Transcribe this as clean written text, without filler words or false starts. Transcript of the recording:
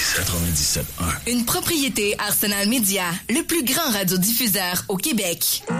97.1. Une propriété Arsenal Media, le plus grand radiodiffuseur au Québec.